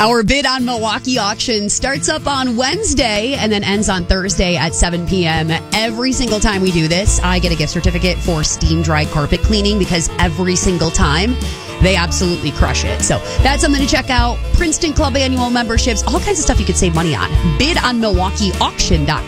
Our Bid on Milwaukee auction starts up on Wednesday and then ends on Thursday at 7 p.m. Every single time we do this, I get a gift certificate for Steam Dry carpet cleaning because every single time they absolutely crush it. So that's something to check out. Princeton Club annual memberships, all kinds of stuff you could save money on. BidOnMilwaukeeAuction.com.